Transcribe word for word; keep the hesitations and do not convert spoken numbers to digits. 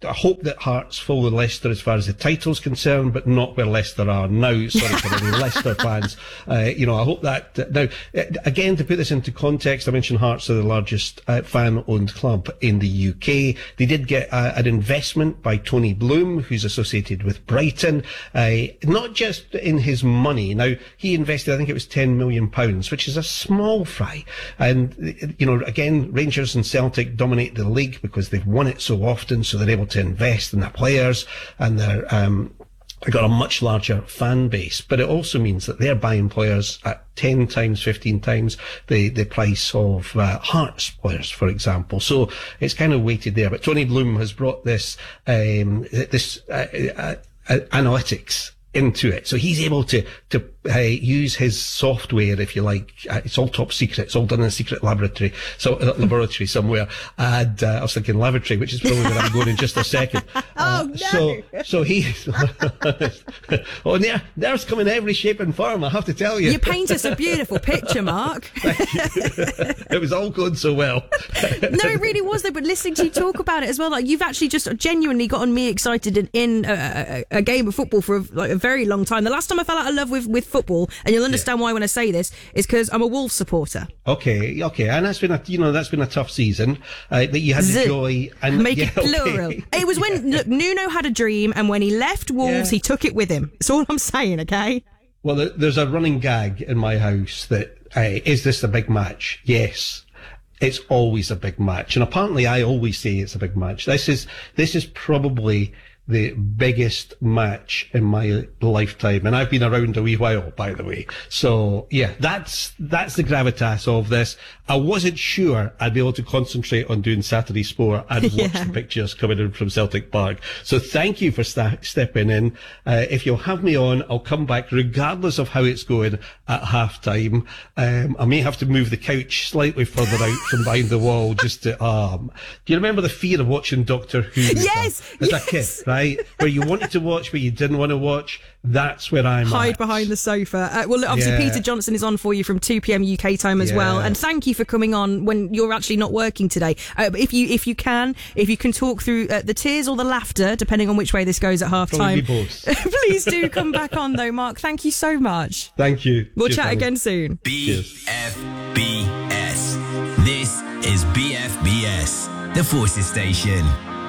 I hope that Hearts follow Leicester as far as the title's concerned, but not where Leicester are now. Sorry for any Leicester fans. Uh, you know, I hope that, uh, now, uh, again, to put this into context, I mentioned Hearts are the largest uh, fan-owned club in the U K. They did get uh, an investment by Tony Bloom, who's associated with Brighton, uh, not just in his money. Now, he invested, I think it was ten million pounds, which is a small fry. And, you know, again, Rangers and Celtic dominate the league because they've won it so often, so they're able to invest in their players, and they're um they've got a much larger fan base. But it also means that they're buying players at ten times, fifteen times the the price of uh, Hearts players, for example. So it's kind of weighted there. But Tony Bloom has brought this um this uh, uh, uh, analytics into it, so he's able to to uh, use his software, if you like. Uh, it's all top secret. It's all done in a secret laboratory, so uh, laboratory somewhere. And uh, I was thinking lavatory, which is probably where I'm going in just a second. Uh, oh no! So, so he. oh, there, there's come in every shape and form. I have to tell you. You paint us a beautiful picture, Mark. It was all going so well. No, it really was though. But listening to you talk about it as well, like you've actually just genuinely gotten me excited in, in a, a, a game of football for a, like a very long time. The last time I fell out of love with, with football, and you'll understand yeah. why when I say this, is because I'm a Wolves supporter. Okay, okay, and that's been a you know that's been a tough season. Uh, that you had the Z- joy and make yeah, it plural. Okay. It was when look, Nuno had a dream, and when he left Wolves, yeah. he took it with him. That's all I'm saying. Okay. Well, there, there's a running gag in my house that uh, is this a big match? Yes. It's always a big match, and apparently I always say it's a big match. This is this is probably the biggest match in my lifetime, and I've been around a wee while, by the way. So yeah, that's that's the gravitas of this. I wasn't sure I'd be able to concentrate on doing Saturday Sport and watch yeah. the pictures coming in from Celtic Park. So thank you for sta- stepping in. Uh, if you'll have me on, I'll come back regardless of how it's going at half time. Um, I may have to move the couch slightly further out from behind the wall just to, um, do you remember the fear of watching Doctor Who? Yes! As yes. a kid, right? Where you wanted to watch, but you didn't want to watch. That's where I'm Hide at. behind the sofa. Uh, well, look, obviously, Yeah. Peter Johnson is on for you from two p.m. U K time as Yeah. well. And thank you for coming on when you're actually not working today. Uh, but if you if you can, if you can talk through uh, the tears or the laughter, depending on which way this goes at half time. Probably both. Please do come back on, though, Mark. Thank you so much. Thank you. We'll Cheers, chat Danny. again soon. B F B S. This is B F B S, the Forces Station.